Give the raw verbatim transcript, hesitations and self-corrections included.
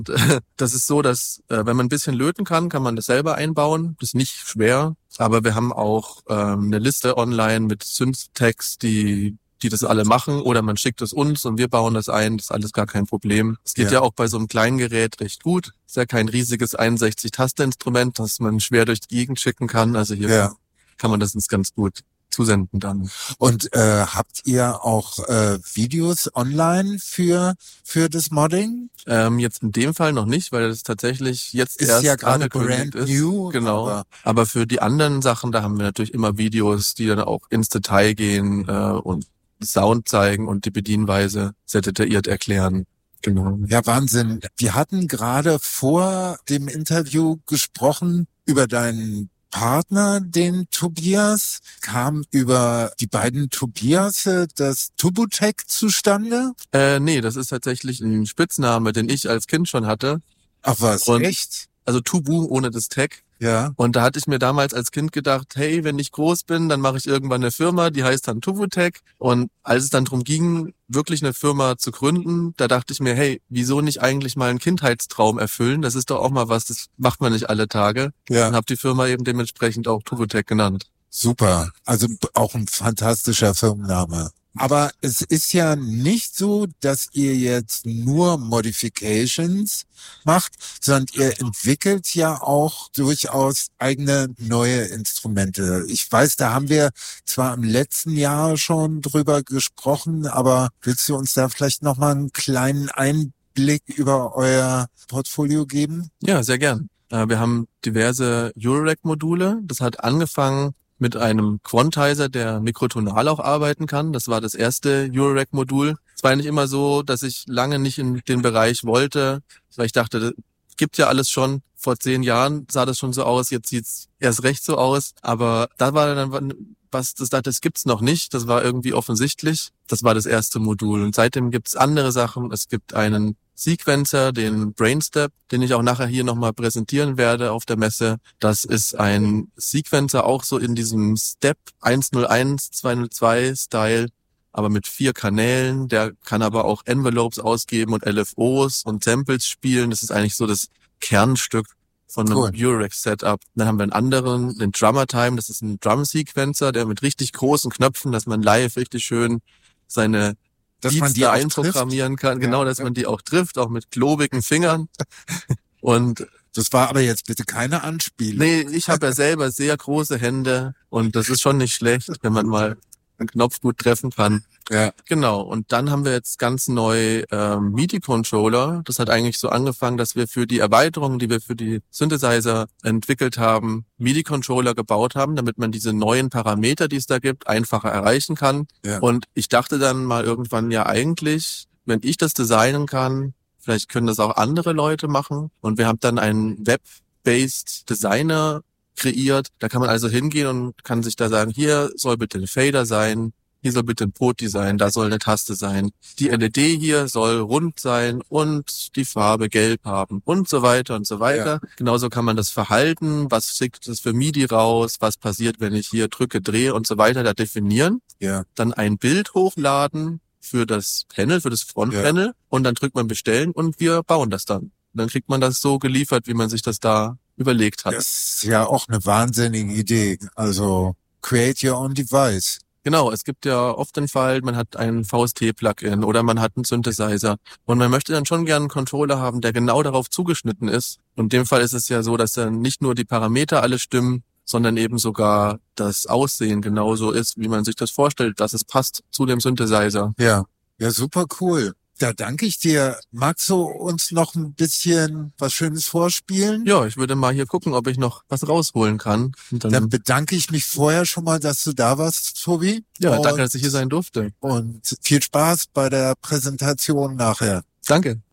Das ist so, dass äh, wenn man ein bisschen löten kann, kann man das selber einbauen. Das ist nicht schwer, aber wir haben auch ähm, eine Liste online mit Synth-Tags, die die das alle machen, oder man schickt es uns und wir bauen das ein. Das ist alles gar kein Problem. Es geht ja, ja auch bei so einem kleinen Gerät recht gut. Ist ja kein riesiges einundsechzig-Taste-Instrument, das man schwer durch die Gegend schicken kann. Also hier ja. kann man das uns ganz gut zusenden dann. Und äh, habt ihr auch äh, Videos online für für das Modding? Ähm, jetzt in dem Fall noch nicht, weil das tatsächlich jetzt ist erst ja gerade angekündigt brand ist. New. Genau. Aber, aber für die anderen Sachen, da haben wir natürlich immer Videos, die dann auch ins Detail gehen äh, und Sound zeigen und die Bedienweise sehr detailliert erklären. Genau. Ja, Wahnsinn. Wir hatten gerade vor dem Interview gesprochen über deinen Partner, den Tobias, kam über die beiden Tobiase das Tubutech zustande? Äh, nee, das ist tatsächlich ein Spitzname, den ich als Kind schon hatte. Ach was, und, echt? Also Tubu ohne das Tech. Ja. Und da hatte ich mir damals als Kind gedacht, hey, wenn ich groß bin, dann mache ich irgendwann eine Firma, die heißt dann Tubutech. Und als es dann darum ging, wirklich eine Firma zu gründen, da dachte ich mir, hey, wieso nicht eigentlich mal einen Kindheitstraum erfüllen? Das ist doch auch mal was, das macht man nicht alle Tage. Ja. Und habe die Firma eben dementsprechend auch Tubutech genannt. Super, also auch ein fantastischer Firmenname. Aber es ist ja nicht so, dass ihr jetzt nur Modifications macht, sondern ihr entwickelt ja auch durchaus eigene neue Instrumente. Ich weiß, da haben wir zwar im letzten Jahr schon drüber gesprochen, aber willst du uns da vielleicht nochmal einen kleinen Einblick über euer Portfolio geben? Ja, sehr gern. Wir haben diverse Eurorack-Module. Das hat angefangen mit einem Quantizer, der mikrotonal auch arbeiten kann. Das war das erste Eurorack-Modul. Es war nicht immer so, dass ich lange nicht in den Bereich wollte, weil ich dachte, das gibt ja alles schon. Vor zehn Jahren sah das schon so aus, jetzt sieht's erst recht so aus. Aber da war dann was, das dachte, das gibt's noch nicht. Das war irgendwie offensichtlich. Das war das erste Modul. Und seitdem gibt's andere Sachen. Es gibt einen Sequencer, den Brainstep, den ich auch nachher hier nochmal präsentieren werde auf der Messe. Das ist ein Sequencer auch so in diesem Step eins null eins, zwei null zwei Style, aber mit vier Kanälen. Der kann aber auch Envelopes ausgeben und L F Os und Samples spielen. Das ist eigentlich so das Kernstück von einem cool. Eurorack-Setup. Dann haben wir einen anderen, den Drummer Time. Das ist ein Drum-Sequencer, der mit richtig großen Knöpfen, dass man live richtig schön seine dass man die einprogrammieren kann, genau, ja, dass ja. man die auch trifft, auch mit klobigen Fingern. Und das war aber jetzt bitte keine Anspielung. Nee, ich habe ja selber sehr große Hände und das ist schon nicht schlecht, wenn man mal einen Knopf gut treffen kann. Ja. Genau, und dann haben wir jetzt ganz neu ähm, MIDI-Controller. Das hat eigentlich so angefangen, dass wir für die Erweiterungen, die wir für die Synthesizer entwickelt haben, MIDI-Controller gebaut haben, damit man diese neuen Parameter, die es da gibt, einfacher erreichen kann. Ja. Und ich dachte dann mal irgendwann, ja eigentlich, wenn ich das designen kann, vielleicht können das auch andere Leute machen. Und wir haben dann einen Web-based Designer kreiert. Da kann man also hingehen und kann sich da sagen, hier soll bitte ein Fader sein, hier soll bitte ein Poti sein, da soll eine Taste sein. Die L E D hier soll rund sein und die Farbe gelb haben und so weiter und so weiter. Ja. Genauso kann man das Verhalten, was schickt das für MIDI raus, was passiert, wenn ich hier drücke, drehe und so weiter, da definieren. Ja. Dann ein Bild hochladen für das Panel, für das Frontpanel ja. und dann drückt man bestellen und wir bauen das dann. Und dann kriegt man das so geliefert, wie man sich das da überlegt hat. Das ist ja auch eine wahnsinnige Idee. Also create your own device. Genau, es gibt ja oft den Fall, man hat ein V S T-Plugin oder man hat einen Synthesizer und man möchte dann schon gerne einen Controller haben, der genau darauf zugeschnitten ist. Und in dem Fall ist es ja so, dass dann nicht nur die Parameter alle stimmen, sondern eben sogar das Aussehen genauso ist, wie man sich das vorstellt, dass es passt zu dem Synthesizer. Ja, ja, super cool. Da danke ich dir. Magst du uns noch ein bisschen was Schönes vorspielen? Ja, ich würde mal hier gucken, ob ich noch was rausholen kann. Und dann, dann bedanke ich mich vorher schon mal, dass du da warst, Tobi. Ja, und, danke, dass ich hier sein durfte. Und viel Spaß bei der Präsentation nachher. Danke.